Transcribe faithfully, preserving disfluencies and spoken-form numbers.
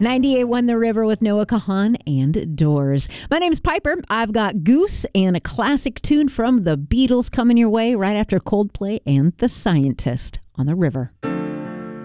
ninety-eight point one The River with Noah Kahan and Doors. My name's Piper. I've got Goose and a classic tune from the Beatles coming your way right after Coldplay and The Scientist on The River.